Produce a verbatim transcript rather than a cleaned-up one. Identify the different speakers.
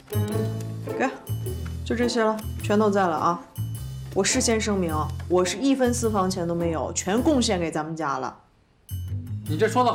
Speaker 1: 给，就这些了，全都在了啊。我事先声明，我是一分私房钱都没有，全贡献给咱们家了。
Speaker 2: 你这说的